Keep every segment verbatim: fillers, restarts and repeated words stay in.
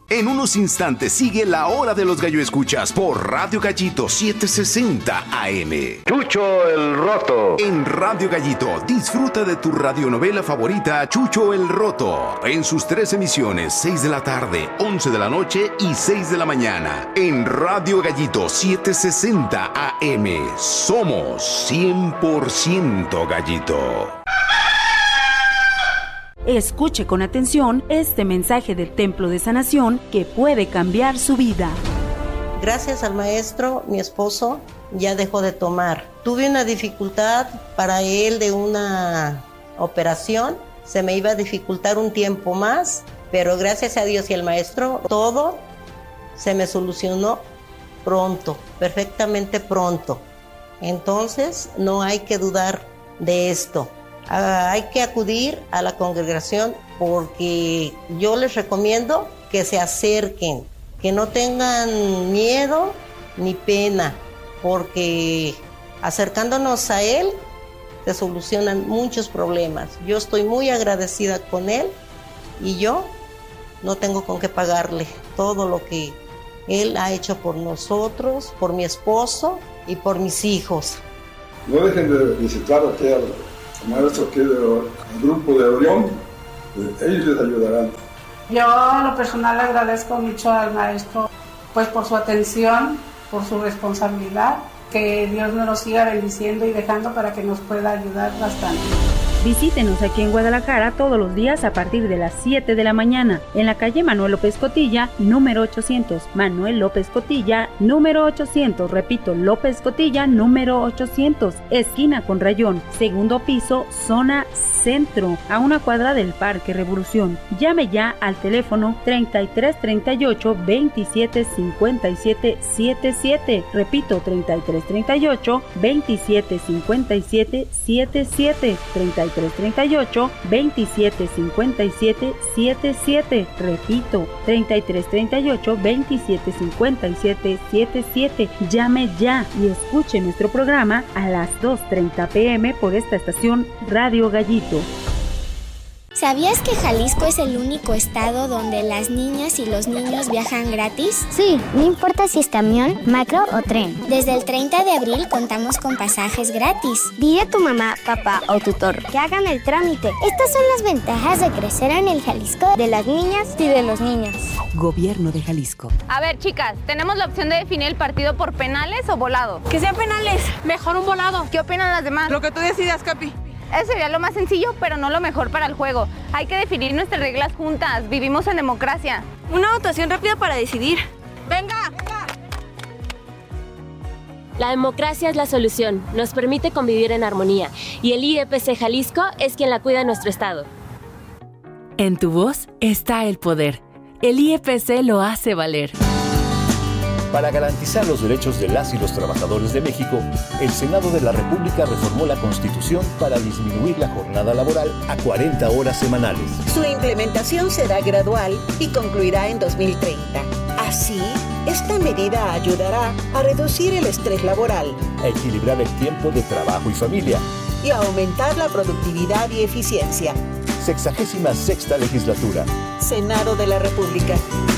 En unos instantes sigue la hora de los gallo escuchas por Radio Gallito setecientos sesenta A M. Chucho el Roto. En Radio Gallito, disfruta de tu radionovela favorita Chucho el Roto. En sus tres emisiones, seis de la tarde, once de la noche y seis de la mañana. En Radio Gallito setecientos sesenta A M. Somos cien por ciento Gallito. Escuche con atención este mensaje del Templo de Sanación que puede cambiar su vida. Gracias al maestro, mi esposo ya dejó de tomar. Tuve una dificultad para él de una operación. Se me iba a dificultar un tiempo más, pero gracias a Dios y al maestro, todo se me solucionó pronto, perfectamente pronto. Entonces, no hay que dudar de esto. Uh, hay que acudir a la congregación porque yo les recomiendo que se acerquen, que no tengan miedo ni pena, porque acercándonos a Él se solucionan muchos problemas. Yo estoy muy agradecida con Él y yo no tengo con qué pagarle todo lo que Él ha hecho por nosotros, por mi esposo y por mis hijos. No dejen de visitar aquí al maestro aquí del grupo de Orión, ellos les ayudarán. Yo a lo personal agradezco mucho al maestro pues por su atención, por su responsabilidad, que Dios nos lo siga bendiciendo y dejando para que nos pueda ayudar bastante. Visítenos aquí en Guadalajara todos los días a partir de las siete de la mañana en la calle Manuel López Cotilla, número ochocientos. Manuel López Cotilla, número ochocientos. Repito, López Cotilla, número ochocientos. Esquina con Rayón, segundo piso, zona centro, a una cuadra del Parque Revolución. Llame ya al teléfono treinta y tres treinta y ocho veintisiete cincuenta y siete setenta y siete. Repito, treinta y tres treinta y ocho veintisiete cincuenta y siete setenta y siete. treinta y tres treinta y ocho veintisiete cincuenta y siete setenta y siete. Repito, treinta y tres treinta y ocho veintisiete cincuenta y siete setenta y siete. Llame ya y escuche nuestro programa a las dos treinta pm por esta estación Radio Gallito. ¿Sabías que Jalisco es el único estado donde las niñas y los niños viajan gratis? Sí, no importa si es camión, macro o tren. Desde el treinta de abril contamos con pasajes gratis. Dile a tu mamá, papá o tutor que hagan el trámite. Estas son las ventajas de crecer en el Jalisco de las niñas y de los niños. Gobierno de Jalisco. A ver, chicas, tenemos la opción de definir el partido por penales o volado. Que sean penales, mejor un volado. ¿Qué opinan las demás? Lo que tú decidas, Capi. Eso sería lo más sencillo, pero no lo mejor para el juego. Hay que definir nuestras reglas juntas. Vivimos en democracia. Una votación rápida para decidir. ¡Venga! La democracia es la solución. Nos permite convivir en armonía. Y el I E P C Jalisco es quien la cuida en nuestro estado. En tu voz está el poder. El I E P C lo hace valer. Para garantizar los derechos de las y los trabajadores de México, el Senado de la República reformó la Constitución para disminuir la jornada laboral a cuarenta horas semanales. Su implementación será gradual y concluirá en dos mil treinta. Así, esta medida ayudará a reducir el estrés laboral, a equilibrar el tiempo de trabajo y familia y a aumentar la productividad y eficiencia. Sexagésima sexta legislatura. Senado de la República.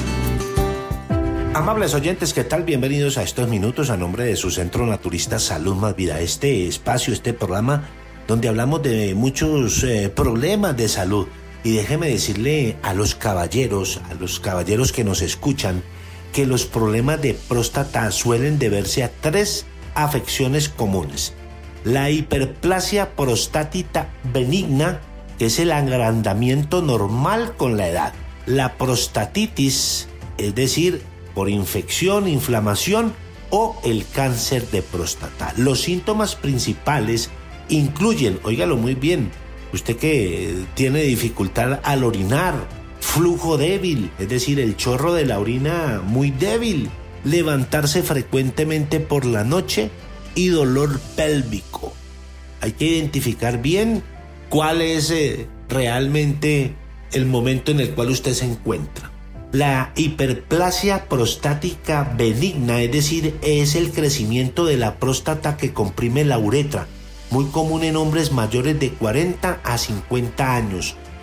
Amables oyentes, ¿qué tal? Bienvenidos a estos minutos a nombre de su Centro Naturista Salud Más Vida. Este espacio, este programa donde hablamos de muchos eh, problemas de salud. Y déjeme decirle a los caballeros, a los caballeros que nos escuchan, que los problemas de próstata suelen deberse a tres afecciones comunes. La hiperplasia prostática benigna, que es el agrandamiento normal con la edad. La prostatitis, es decir, por infección, inflamación o el cáncer de próstata. Los síntomas principales incluyen, óigalo muy bien, usted que tiene dificultad al orinar, flujo débil, es decir, el chorro de la orina muy débil, levantarse frecuentemente por la noche y dolor pélvico. Hay que identificar bien cuál es eh, realmente el momento en el cual usted se encuentra. La hiperplasia prostática benigna, es decir, es el crecimiento de la próstata que comprime la uretra, muy común en hombres mayores de cuarenta a cincuenta años.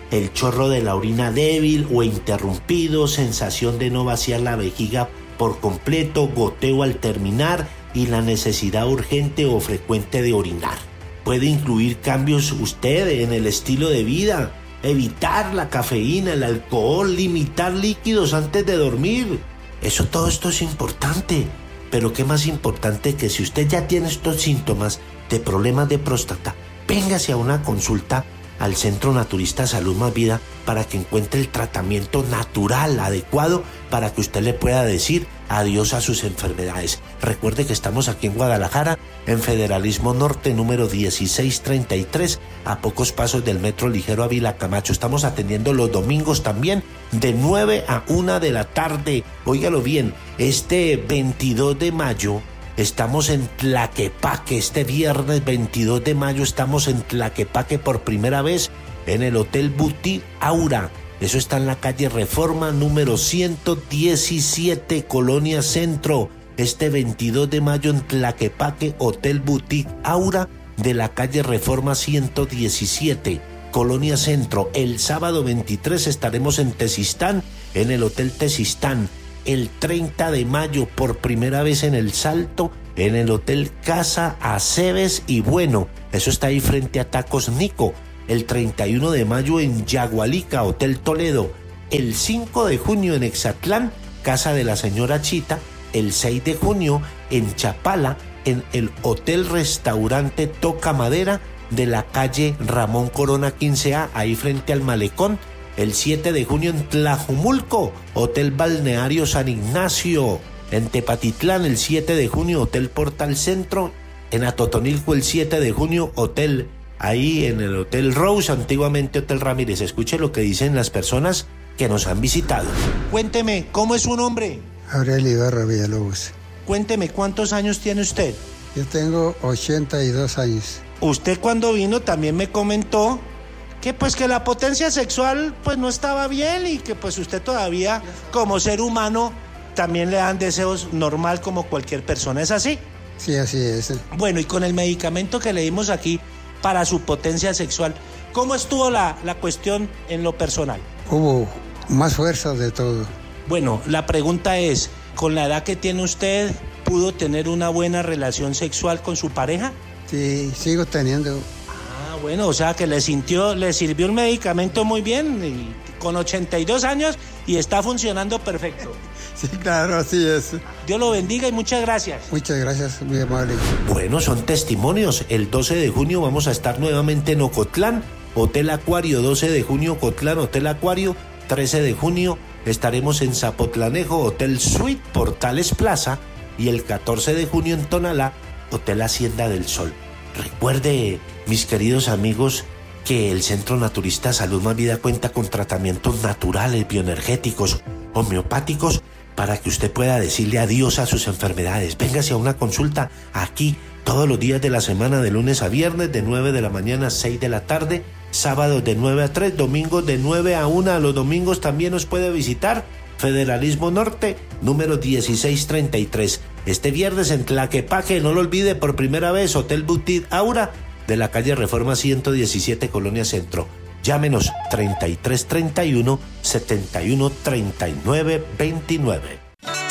el chorro de la orina débil o interrumpido, sensación de no vaciar la vejiga por completo, goteo al terminar y la necesidad urgente o frecuente de orinar. Puede incluir cambios usted en el estilo de vida, evitar la cafeína, el alcohol, limitar líquidos antes de dormir. Eso, todo esto es importante, pero qué más importante que si usted ya tiene estos síntomas de problemas de próstata, véngase a una consulta al Centro Naturista Salud Más Vida para que encuentre el tratamiento natural, adecuado, para que usted le pueda decir adiós a sus enfermedades. Recuerde que estamos aquí en Guadalajara, en Federalismo Norte, número dieciséis treinta y tres, a pocos pasos del Metro Ligero Ávila Camacho. Estamos atendiendo los domingos también, de nueve a una de la tarde. Óigalo bien, este veintidós de mayo... estamos en Tlaquepaque, este viernes veintidós de mayo estamos en Tlaquepaque por primera vez en el Hotel Boutique Aura. Eso está en la calle Reforma número ciento diecisiete, Colonia Centro. Este veintidós de mayo en Tlaquepaque, Hotel Boutique Aura de la calle Reforma ciento diecisiete, Colonia Centro. El sábado veintitrés estaremos en Tezistán, en el Hotel Tezistán. El treinta de mayo, por primera vez en El Salto, en el Hotel Casa Aceves y Bueno. Eso está ahí frente a Tacos Nico. El treinta y uno de mayo en Yagualica, Hotel Toledo. El cinco de junio en Exatlán, Casa de la Señora Chita. El seis de junio en Chapala, en el Hotel Restaurante Toca Madera de la calle Ramón Corona quince A, ahí frente al Malecón. El siete de junio en Tlajumulco, Hotel Balneario San Ignacio. En Tepatitlán, el siete de junio, Hotel Portal Centro. En Atotonilco, el siete de junio, Hotel, ahí en el Hotel Rose, antiguamente Hotel Ramírez. Escuche lo que dicen las personas que nos han visitado. Cuénteme, ¿cómo es su nombre? Aurelio Ibarra Villalobos. Cuénteme, ¿cuántos años tiene usted? Yo tengo ochenta y dos años. Usted cuando vino también me comentó que pues que la potencia sexual pues no estaba bien y que pues usted todavía como ser humano también le dan deseos normal como cualquier persona. ¿Es así? Sí, así es. Bueno, y con el medicamento que le dimos aquí para su potencia sexual, ¿cómo estuvo la, la cuestión en lo personal? Hubo más fuerza de todo. Bueno, la pregunta es, ¿con la edad que tiene usted pudo tener una buena relación sexual con su pareja? Sí, sigo teniendo. Bueno, o sea que le sintió, le sirvió el medicamento muy bien, y con ochenta y dos años y está funcionando perfecto. Sí, claro, así es. Dios lo bendiga y muchas gracias. Muchas gracias, muy amable. Bueno, son testimonios. El doce de junio vamos a estar nuevamente en Ocotlán, Hotel Acuario, doce de junio Ocotlán, Hotel Acuario. trece de junio estaremos en Zapotlanejo, Hotel Suite, Portales Plaza. Y el catorce de junio en Tonalá, Hotel Hacienda del Sol. Recuerde, mis queridos amigos, que el Centro Naturista Salud Más Vida cuenta con tratamientos naturales, bioenergéticos, homeopáticos, para que usted pueda decirle adiós a sus enfermedades. Véngase a una consulta aquí todos los días de la semana, de lunes a viernes, de nueve de la mañana a seis de la tarde, sábados de nueve a tres, domingos de nueve a una. Los domingos también nos puede visitar. Federalismo Norte, número dieciséis treinta y tres. Este viernes en Tlaquepaque, no lo olvide, por primera vez, Hotel Boutique Aura, de la calle Reforma ciento diecisiete, Colonia Centro. Llámenos treinta y tres treinta y uno, setenta y uno treinta y nueve veintinueve.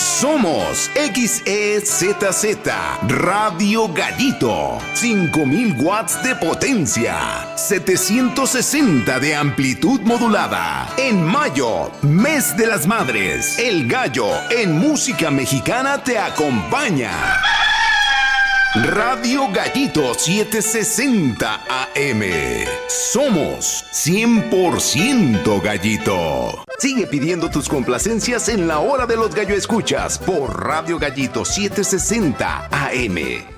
Somos X E Z Z Radio Gallito, cinco mil watts de potencia, setecientos sesenta de amplitud modulada. En mayo, mes de las madres, el gallo en música mexicana te acompaña. Radio Gallito setecientos sesenta A M. Somos cien por ciento Gallito. Sigue pidiendo tus complacencias en la hora de los gallo escuchas por Radio Gallito setecientos sesenta A M.